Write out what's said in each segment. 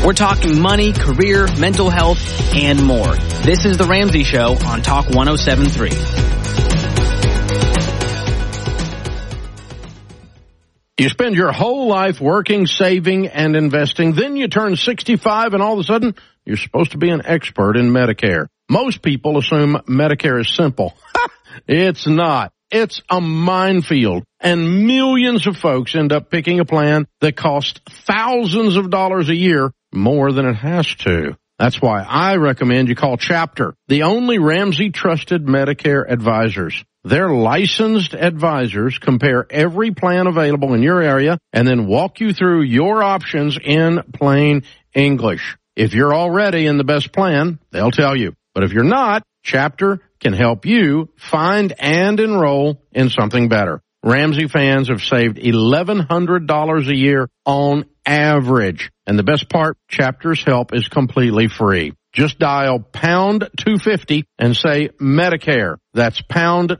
We're talking money, career, mental health, and more. This is The Ramsey Show on Talk 107.3. You spend your whole life working, saving, and investing. Then you turn 65 and all of a sudden you're supposed to be an expert in Medicare. Most people assume Medicare is simple. It's not. It's a minefield. And millions of folks end up picking a plan that costs thousands of dollars a year more than it has to. That's why I recommend you call Chapter, the only Ramsey trusted Medicare advisors. Their licensed advisors compare every plan available in your area and then walk you through your options in plain English. If you're already in the best plan, they'll tell you. But if you're not, Chapter can help you find and enroll in something better. Ramsey fans have saved $1,100 a year on average. And the best part, Chapter's help is completely free. Just dial pound 250 and say Medicare. That's pound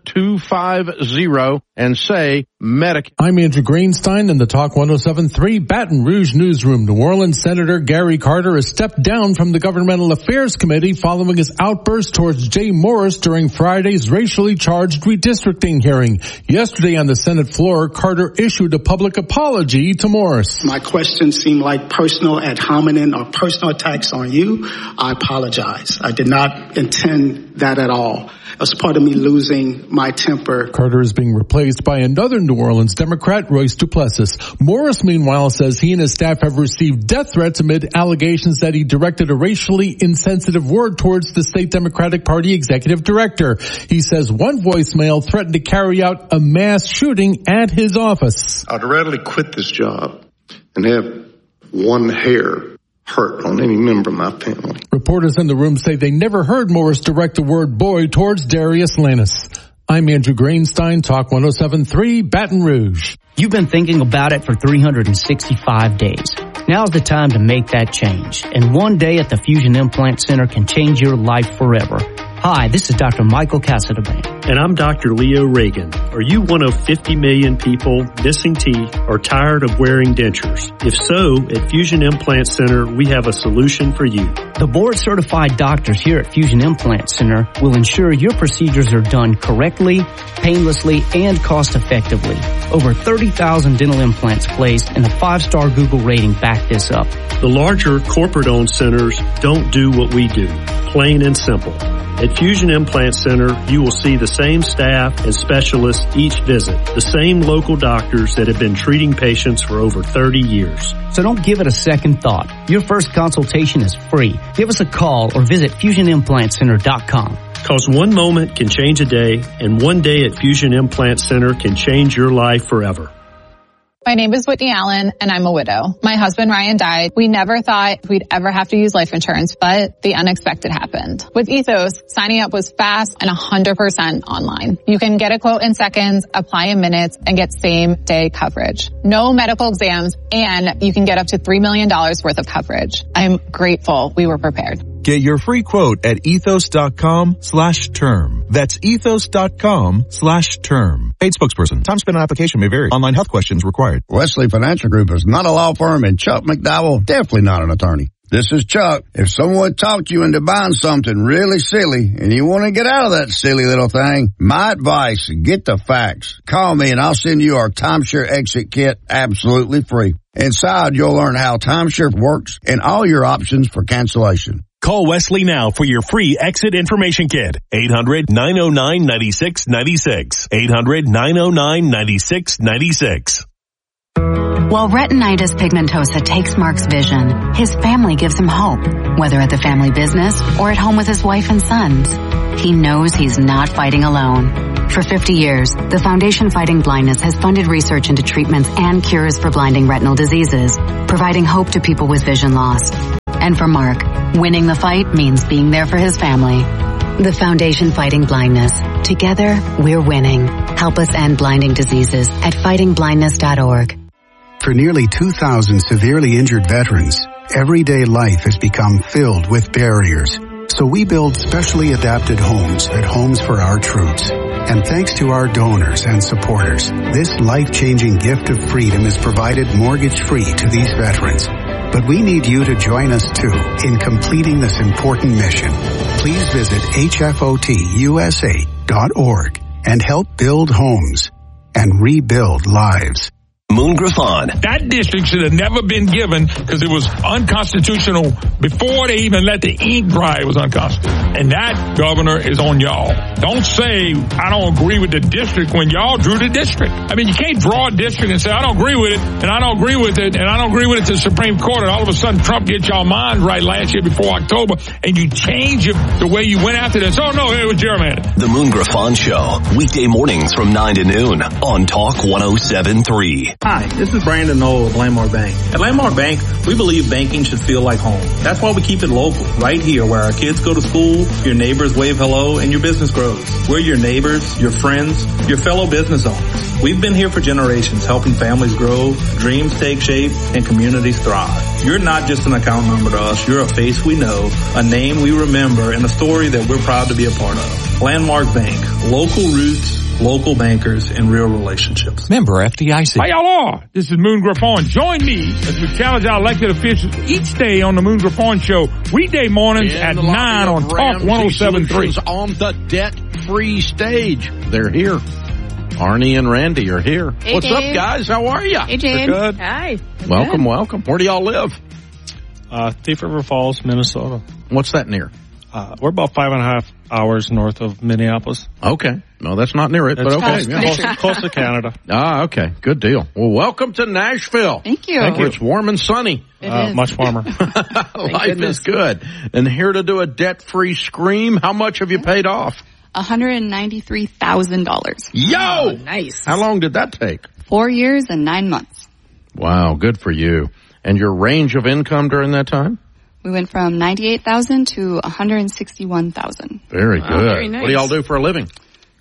250 and say Medicare. I'm Andrew Greenstein in the Talk 107.3 Baton Rouge newsroom. New Orleans Senator Gary Carter has stepped down from the Governmental Affairs Committee following his outburst towards Jay Morris during Friday's racially charged redistricting hearing. Yesterday on the Senate floor, Carter issued a public apology to Morris. My questions seem like personal ad hominem or personal attacks on you. I apologize. I did not intend that at all. It was part of me losing my temper. Carter is being replaced by another New Orleans Democrat, Royce Duplessis. Morris, meanwhile, says he and his staff have received death threats amid allegations that he directed a racially insensitive word towards the state Democratic Party executive director. He says one voicemail threatened to carry out a mass shooting at his office. I'd readily quit this job and have one hair hurt on any member of my family. Reporters in the room say they never heard Morris direct the word boy towards Darius Lannis. I'm Andrew Greenstein, Talk 107.3 Baton Rouge. You've been thinking about it for 365 days. Now's the time to make that change. And one day at the Fusion Implant Center can change your life forever. Hi, this is Dr. Michael Casadabane. And I'm Dr. Leo Reagan. Are you one of 50 million people missing teeth or tired of wearing dentures? If so, at Fusion Implant Center, we have a solution for you. The board-certified doctors here at Fusion Implant Center will ensure your procedures are done correctly, painlessly, and cost-effectively. Over 30,000 dental implants placed and a 5-star Google rating back this up. The larger corporate-owned centers don't do what we do, plain and simple. At Fusion Implant Center, you will see the same staff and specialists each visit, the same local doctors that have been treating patients for over 30 years. So don't give it a second thought. Your first consultation is free. Give us a call or visit FusionImplantCenter.com. Because one moment can change a day, and one day at Fusion Implant Center can change your life forever. My name is Whitney Allen, and I'm a widow. My husband, Ryan, died. We never thought we'd ever have to use life insurance, but the unexpected happened. With Ethos, signing up was fast and 100% online. You can get a quote in seconds, apply in minutes, and get same-day coverage. No medical exams, and you can get up to $3 million worth of coverage. I'm grateful we were prepared. Get your free quote at ethos.com/term. That's ethos.com/term. Paid spokesperson. Time spent on application may vary. Online health questions required. Wesley Financial Group is not a law firm, and Chuck McDowell definitely not an attorney. This is Chuck. If someone talked you into buying something really silly and you want to get out of that silly little thing, my advice, get the facts. Call me and I'll send you our timeshare exit kit absolutely free. Inside, you'll learn how timeshare works and all your options for cancellation. Call Wesley now for your free exit information kit. 800-909-9696. 800-909-9696. While retinitis pigmentosa takes Mark's vision, his family gives him hope, whether at the family business or at home with his wife and sons. He knows he's not fighting alone. For 50 years, the Foundation Fighting Blindness has funded research into treatments and cures for blinding retinal diseases, providing hope to people with vision loss. And for Mark, winning the fight means being there for his family. The Foundation Fighting Blindness. Together, we're winning. Help us end blinding diseases at fightingblindness.org. For nearly 2,000 severely injured veterans, everyday life has become filled with barriers. So we build specially adapted homes at Homes for Our Troops. And thanks to our donors and supporters, this life-changing gift of freedom is provided mortgage-free to these veterans. But we need you to join us too in completing this important mission. Please visit hfotusa.org and help build homes and rebuild lives. Moon Griffon. That district should have never been given because it was unconstitutional before they even let the ink dry. It was unconstitutional. And that, Governor, is on y'all. Don't say, I don't agree with the district when y'all drew the district. I mean, you can't draw a district and say, I don't agree with it, and I don't agree with it, and I don't agree with it to the Supreme Court, and all of a sudden Trump gets y'all mind right last year before October, and you change it the way you went after this. Oh, no, it was gerrymandered. The Moon Griffon Show, weekday mornings from 9 to noon on Talk 107.3. Hi, this is Brandon Knoll of Landmark Bank. At Landmark Bank, we believe banking should feel like home. That's why we keep it local, right here where our kids go to school, your neighbors wave hello, and your business grows. We're your neighbors, your friends, your fellow business owners. We've been here for generations, helping families grow, dreams take shape, and communities thrive. You're not just an account number to us. You're a face we know, a name we remember, and a story that we're proud to be a part of. Landmark Bank, local roots, local bankers, and real relationships. Member FDIC. Hi, y'all are. This is Moon Griffon. Join me as we challenge our elected officials each day on the Moon Griffon Show, weekday mornings at 9 on Talk 107.3. On the debt-free stage. They're here. Arnie and Randy are here. Hey, What's Dave. up, guys? How are you? Hey, Jane. Good. Hi. Welcome, welcome. Where do y'all live? Thief River Falls, Minnesota. What's that near? We're about 5.5 hours north of Minneapolis. Okay. No, that's not near it, but okay. Yeah. Close to Canada. Ah, okay. Good deal. Well, welcome to Nashville. Thank you. Where it's warm and sunny. It is. Much warmer. Life is good. And here to do a debt-free scream, how much have you paid off? $193,000. Yo! Nice. How long did that take? 4 years and 9 months. Wow, good for you. And your range of income during that time? We went from $98,000 to $161,000. Very good. Very nice. What do y'all do for a living?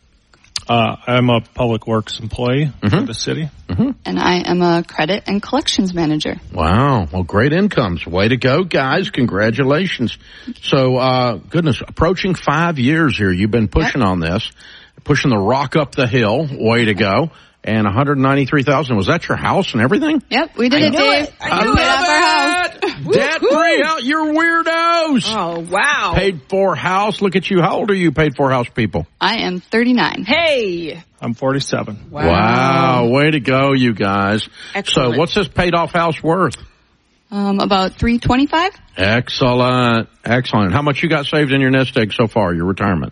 I'm a public works employee for the city. Mm-hmm. And I am a credit and collections manager. Wow. Well, great incomes. Way to go, guys. Congratulations. So, goodness, approaching 5 years here. You've been pushing on this, pushing the rock up the hill. Way to go. And $193,000. Was that your house and everything? Yep, we did it, Dave. I love our house. Debt-free house. You're weirdos. Oh, wow. Paid for house. Look at you. How old are you, paid for house people? I am 39. Hey. I'm 47. Wow. Way to go, you guys. Excellent. So what's this paid off house worth? About $325. Excellent. Excellent. How much you got saved in your nest egg so far, your retirement?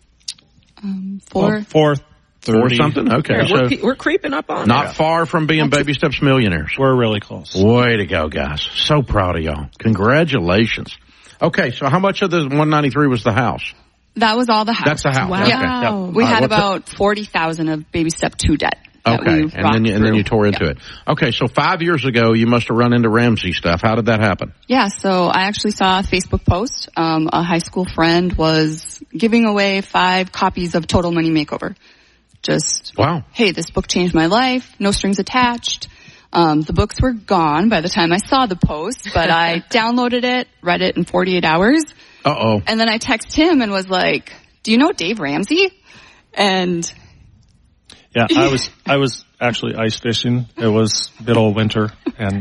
$430. Or something? Okay. Yeah, we're creeping up on Not far from being Baby Steps millionaires. We're really close. Way to go, guys. So proud of y'all. Congratulations. Okay, so how much of the 193 was the house? That was all the house. That's the house. Wow. Okay. Yeah. Yep. We had what's about $40,000 of Baby Step 2 debt. Okay, and then you tore into it. Okay, so 5 years ago, you must have run into Ramsey stuff. How did that happen? Yeah, so I actually saw a Facebook post. A high school friend was giving away 5 copies of Total Money Makeover. Just, wow. Hey, this book changed my life. No strings attached. The books were gone by the time I saw the post, but I downloaded it, read it in 48 hours. Uh-oh. And then I texted him and was like, do you know Dave Ramsey? And yeah, I was actually ice fishing. It was middle of winter, and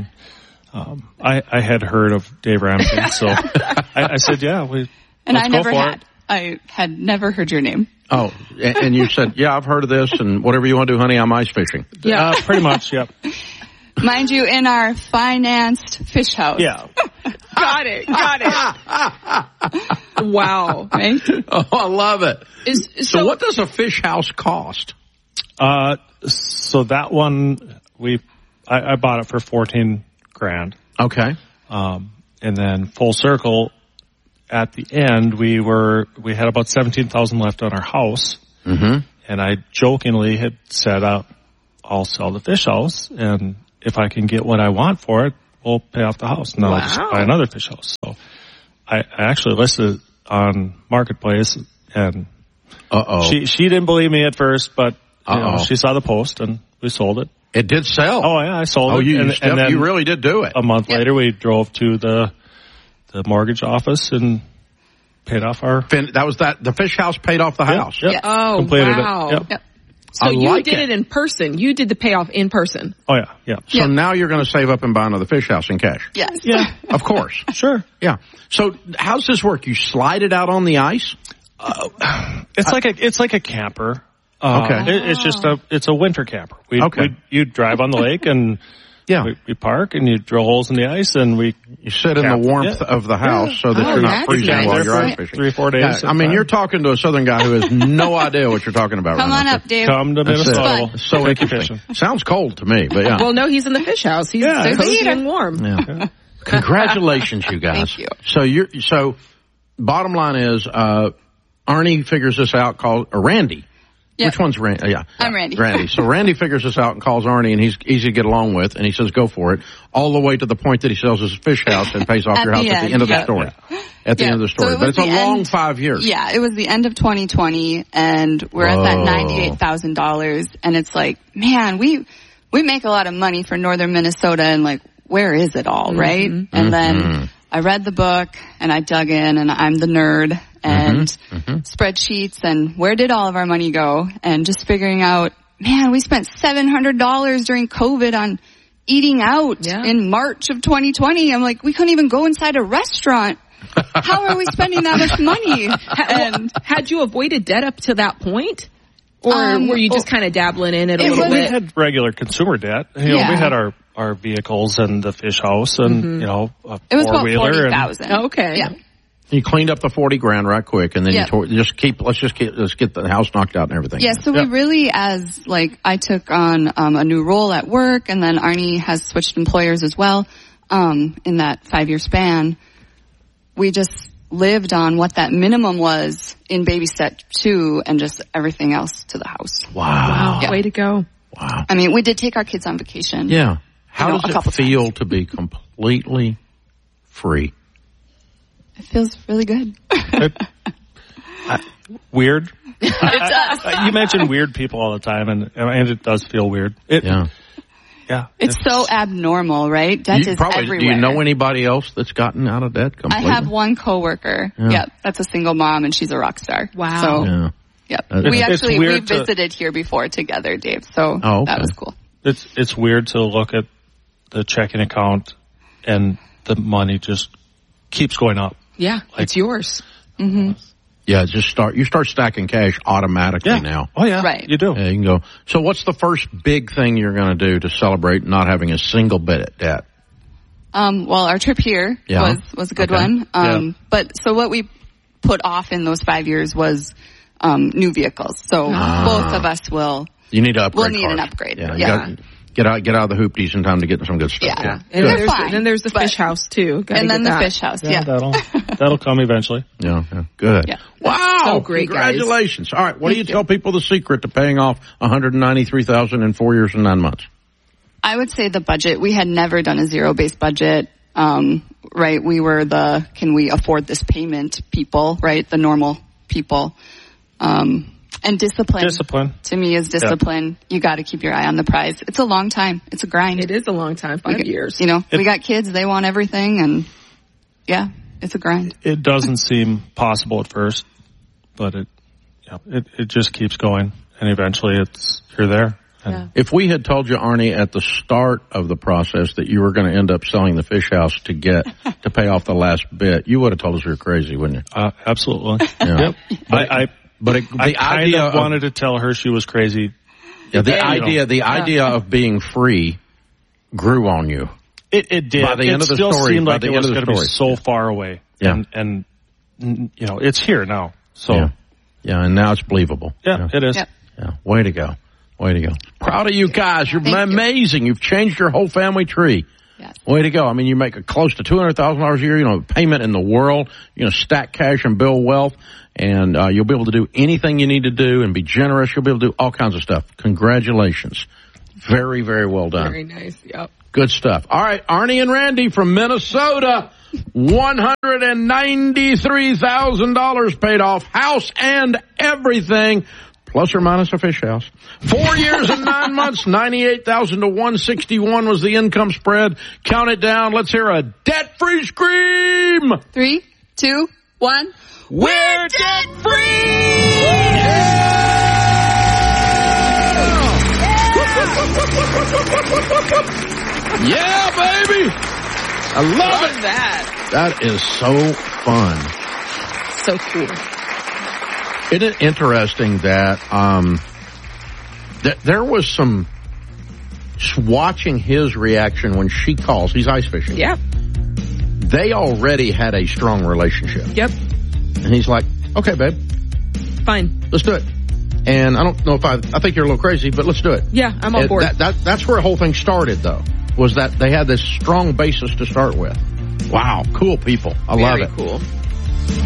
I had heard of Dave Ramsey, so I said, yeah, let's go for it. I had never heard your name. Oh, and you said, yeah, I've heard of this, and whatever you want to do, honey, I'm ice fishing. Yeah. Pretty much, yep. Mind you, in our financed fish house. Yeah. Got it. Wow. Right? Oh, I love it. So what does a fish house cost? So that one, I bought it for $14,000. Okay. And then full circle, at the end, we had about $17,000 left on our house. Mm-hmm. And I jokingly had said, I'll sell the fish house, and if I can get what I want for it, we'll pay off the house. And then I'll just buy another fish house. So I actually listed it on Marketplace, and she didn't believe me at first, but she saw the post, and we sold it. It did sell? Oh, yeah, I sold it. And then you really did do it. A month later, we drove to the mortgage office, and paid off our... The fish house paid off the house. Yep. Yeah. Oh, Completed wow. it. Yep. So you did it in person. You did the payoff in person. Oh, yeah. Yeah. So now you're going to save up and buy another fish house in cash. Yes. Yeah. Of course. Sure. Yeah. So how's this work? You slide it out on the ice? It's like a camper. Okay. It's just a winter camper. You drive on the lake and we park and you drill holes in the ice and you sit in the warmth of the house so that you're not freezing while you're ice fishing. 3-4 days. Yeah, I mean, you're talking to a Southern guy who has no idea what you're talking about. Come on up, Dave. Come to Minnesota. So interesting. Sounds cold to me, but yeah. Well, no, he's in the fish house. He's cozy and warm. Yeah. Congratulations, you guys. Thank you. So bottom line is, Arnie figures this out, Randy. Yep. Which one's Randy? Yeah. I'm Randy. Randy. So Randy figures this out and calls Arnie, and he's easy to get along with, and he says, go for it, all the way to the point that he sells his fish house and pays off your house at the end of the story. At the end of the story. But it's a long 5 years. Yeah, it was the end of 2020, and we're at that $98,000, and it's like, man, we make a lot of money for northern Minnesota, and like, where is it all, right? And then I read the book, and I dug in, and I'm the nerd, and spreadsheets, and where did all of our money go? And just figuring out, man, we spent $700 during COVID on eating out in March of 2020. I'm like, we couldn't even go inside a restaurant. How are we spending that much money? And had you avoided debt up to that point? Or were you just kind of dabbling in it a little bit? We had regular consumer debt. We had our vehicles and the fish house and, it was about $40,000. Okay. Yeah. You cleaned up the $40,000 right quick, and then let's get the house knocked out and everything. Yeah, so we really, I took on a new role at work, and then Arnie has switched employers as well. In that 5-year span, we just lived on what that minimum was in baby step 2, and just everything else to the house. Wow. Way to go. Wow. I mean, we did take our kids on vacation. Yeah. How does it feel to be completely free? It feels really good. Weird. It does. You mention weird people all the time, and it does feel weird. Yeah. It's so abnormal, right? Debt is everywhere. Do you know anybody else that's gotten out of debt completely? I have one coworker. Yep. That's a single mom, and she's a rock star. Wow. So, we visited here before together, Dave. So that was cool. It's weird to look at the checking account and the money just keeps going up. Yeah, it's yours. Mm-hmm. Yeah, you start stacking cash automatically now. Oh yeah, right. You do. Yeah, you can go. So what's the first big thing you're going to do to celebrate not having a single bit of debt? Well, our trip here was a good one. But so what we put off in those 5 years was new vehicles. So both of us will. You need to upgrade. We'll need an upgrade. Yeah. Get out of the hoopties in time to get some good stuff. Yeah. And then there's the fish house too. And then the fish house. Yeah. That'll come eventually. Yeah. Good. Yeah. Wow. So great, congratulations. Guys. All right. What do you tell people the secret to paying off $193,000 in 4 years and 9 months? I would say the budget. We had never done a zero-based budget. Right. We were can we afford this payment people, right? The normal people. And discipline. Discipline. To me is discipline. You got to keep your eye on the prize. It's a long time. It's a grind. It is a long time. 5 years. We got kids. They want everything. And it's a grind. It doesn't seem possible at first, but it just keeps going. And eventually you're there. Yeah. If we had told you, Arnie, at the start of the process that you were going to end up selling the fish house to pay off the last bit, you would have told us we were crazy, wouldn't you? Absolutely. Yeah. Yep. I kind of wanted to tell her she was crazy. Yeah, the idea of being free grew on you. It did. By the end of the story, still seemed like it was going to be so far away. Yeah. And it's here now. So yeah, and now it's believable. Yeah, it is. Yep. Yeah, way to go. Proud of you guys. You're amazing. You've changed your whole family tree. Yes. Way to go. I mean, you make close to $200,000 a year, payment in the world, stack cash and build wealth, and you'll be able to do anything you need to do and be generous. You'll be able to do all kinds of stuff. Congratulations. Very, very well done. Very nice. Yep. Good stuff. All right, Arnie and Randy from Minnesota, $193,000 paid off, house and everything. Plus or minus a fish house. 4 years and 9 months, 98,000 to 161 was the income spread. Count it down. Let's hear a debt-free scream. 3, 2, 1. We're debt Yeah, baby! I love it. that. That is so fun. So cool. Isn't it interesting that there was some watching his reaction when she calls. He's ice fishing. Yep. They already had a strong relationship. Yep. And he's like, okay, babe. Fine. Let's do it. And I don't know if I think you're a little crazy, but let's do it. Yeah, I'm on board. That's where the whole thing started, though, was that they had this strong basis to start with. Wow, cool people. I love it. Very cool.